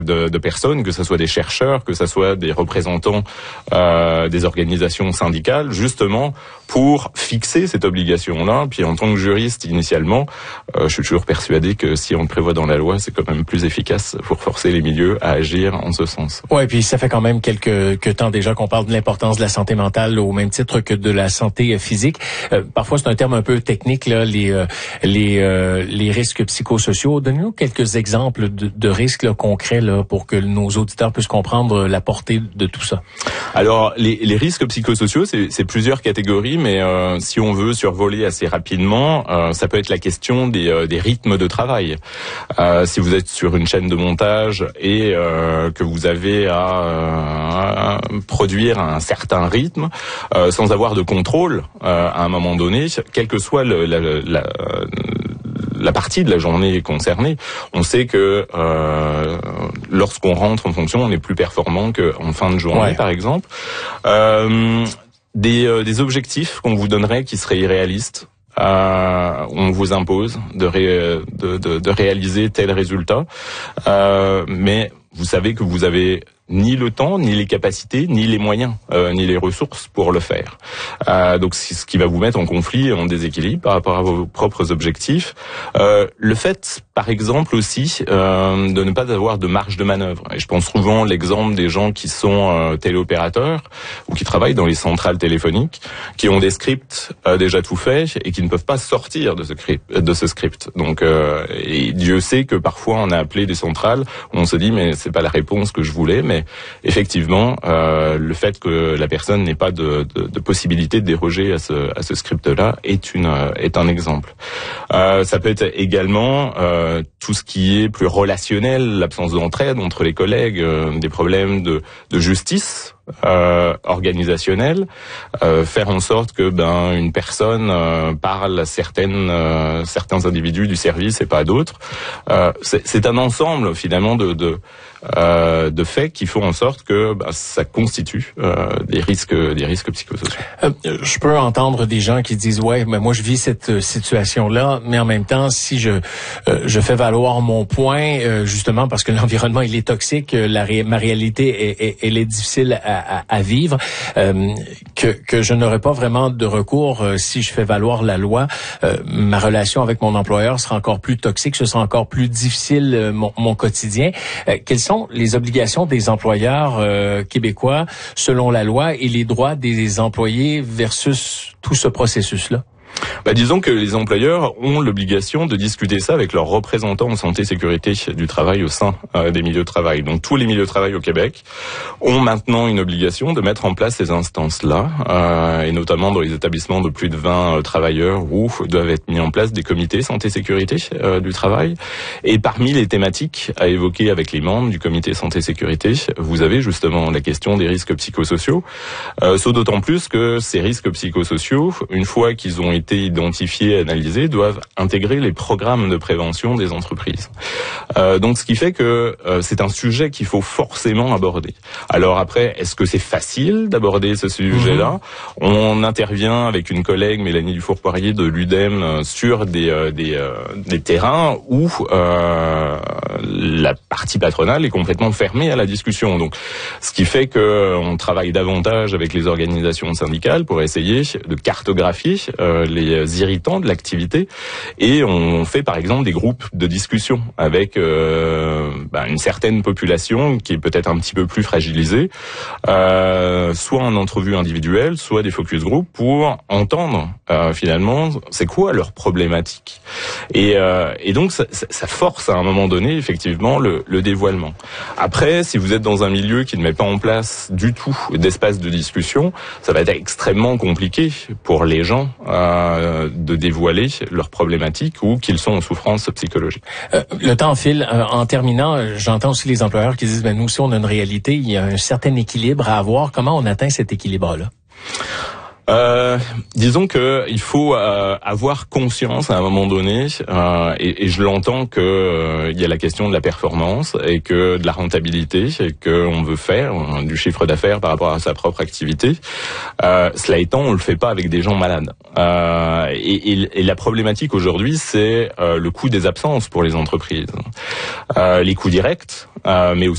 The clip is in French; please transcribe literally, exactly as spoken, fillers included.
de, de personnes, que ce soit des chercheurs, que ce soit des représentants euh, des organisations syndicales, justement pour fixer cette obligation-là. Puis en tant que juriste, initialement, euh, je suis toujours persuadé que si on le prévoit dans la loi, c'est quand même plus efficace pour forcer les milieux à agir en ce sens. Ouais, puis ça fait quand même quelques, quelques temps déjà qu'on parle de l'importance de la santé mentale au même titre que de la santé physique. Euh, parfois, c'est un terme un peu technique, là, les euh, les euh, les risques psychosociaux. Donnez-nous quelques exemples de, de risques là, concrets là, pour que nos auditeurs puissent comprendre la portée de tout ça. Alors, les, les risques psychosociaux, c'est, c'est plusieurs catégories, mais euh, si on veut survoler assez rapidement, euh, ça peut être la question des, euh, des rythmes de travail. Euh, si vous êtes sur une chaîne de montage et euh, que vous avez à, euh, à produire un certain rythme, euh, sans avoir de contrôle euh, à un moment donné, quel que soit le, la, la, la partie de la journée concernée, on sait que euh, lorsqu'on rentre en fonction, on est plus performant qu'en fin de journée, ouais. par exemple. Euh, des, euh, des objectifs qu'on vous donnerait qui seraient irréalistes. Euh, on vous impose de, ré, de, de, de réaliser tel résultat, euh, mais vous savez que vous avez ni le temps, ni les capacités, ni les moyens, euh, ni les ressources pour le faire. Euh, donc c'est ce qui va vous mettre en conflit et en déséquilibre par rapport à vos propres objectifs. Euh, le fait, par exemple aussi, euh, de ne pas avoir de marge de manœuvre. Et je pense souvent l'exemple des gens qui sont euh, téléopérateurs ou qui travaillent dans les centrales téléphoniques, qui ont des scripts euh, déjà tout faits et qui ne peuvent pas sortir de ce script. De ce script. Donc, euh, et Dieu sait que parfois on a appelé des centrales où on se dit mais c'est pas la réponse que je voulais, mais effectivement, euh, le fait que la personne n'ait pas de, de, de possibilité de déroger à ce, à ce script-là est une est un exemple. Euh, ça peut être également euh, tout ce qui est plus relationnel, l'absence d'entraide entre les collègues, euh, des problèmes de, de justice. Euh, organisationnel, euh, faire en sorte que ben une personne euh, parle à certaines euh, certains individus du service et pas à d'autres. Euh, c'est, c'est un ensemble finalement de de, euh, de faits qui font en sorte que ben, ça constitue euh, des risques des risques psychosociaux. Euh, je peux entendre des gens qui disent ouais, mais moi je vis cette situation là, mais en même temps si je euh, je fais valoir mon point euh, justement parce que l'environnement il est toxique, la ré- ma réalité est, est, elle est difficile à À, à vivre, euh, que, que je n'aurai pas vraiment de recours euh, si je fais valoir la loi. Euh, ma relation avec mon employeur sera encore plus toxique, ce sera encore plus difficile euh, mon, mon quotidien. Euh, quelles sont les obligations des employeurs euh, québécois selon la loi et les droits des employés versus tout ce processus-là? Bah, disons que les employeurs ont l'obligation de discuter ça avec leurs représentants en santé et sécurité du travail au sein euh, des milieux de travail. Donc tous les milieux de travail au Québec ont maintenant une obligation de mettre en place ces instances-là, euh, et notamment dans les établissements de plus de vingt euh, travailleurs où doivent être mis en place des comités santé et sécurité euh, du travail. Et parmi les thématiques à évoquer avec les membres du comité santé et sécurité, vous avez justement la question des risques psychosociaux. Euh, sauf d'autant plus que ces risques psychosociaux, une fois qu'ils ont été identifiés et analysés, doivent intégrer les programmes de prévention des entreprises. Euh, donc ce qui fait que euh, c'est un sujet qu'il faut forcément aborder. Alors après, est-ce que c'est facile d'aborder ce sujet-là ? Mmh. On intervient avec une collègue, Mélanie Dufour-Poirier de l'U D E M, sur des, euh, des, euh, des terrains où euh, la partie patronale est complètement fermée à la discussion. Donc ce qui fait que on travaille davantage avec les organisations syndicales pour essayer de cartographier euh, les irritants de l'activité, et on fait par exemple des groupes de discussion avec euh, bah, une certaine population qui est peut-être un petit peu plus fragilisée, euh, soit en entrevue individuelle, soit des focus group, pour entendre euh, finalement c'est quoi leur problématique. Et, euh, et donc ça, ça force à un moment donné effectivement le, le dévoilement. Après, si vous êtes dans un milieu qui ne met pas en place du tout d'espace de discussion, ça va être extrêmement compliqué pour les gens euh, de dévoiler leurs problématiques ou qu'ils sont en souffrance psychologique. Euh, le temps file. Euh, en terminant, j'entends aussi les employeurs qui disent ben nous aussi on a une réalité, il y a un certain équilibre à avoir. Comment on atteint cet équilibre-là? Euh, disons que il faut euh, avoir conscience à un moment donné, euh, et, et je l'entends que euh, il y a la question de la performance et que de la rentabilité et que on veut faire euh, du chiffre d'affaires par rapport à sa propre activité. Euh, cela étant, on le fait pas avec des gens malades. Euh, et, et, et la problématique aujourd'hui, c'est euh, le coût des absences pour les entreprises, euh, les coûts directs, euh, mais aussi